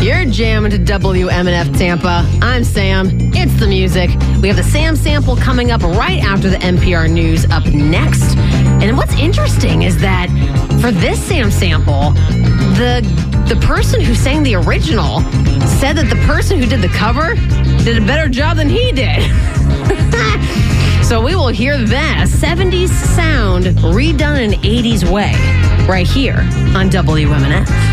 You're jamming to WMNF Tampa. I'm Sam. It's the music. We have the Sam Sample coming up right after the NPR News up next. And what's interesting is that for this Sam Sample, the person who sang the original said that the person who did the cover did a better job than he did. So we will hear that 70s sound redone in an 80s way right here on WMNF.